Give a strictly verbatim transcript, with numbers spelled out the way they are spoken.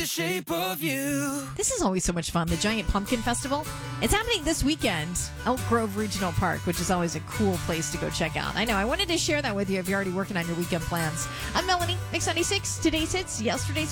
the shape of you. This is always so much fun. The Giant Pumpkin Festival. It's happening this weekend. Elk Grove Regional Park, which is always a cool place to go check out. I know. I wanted to share that with you if you're already working on your weekend plans. I'm Melanie, Mix ninety-six. Today's hits, yesterday's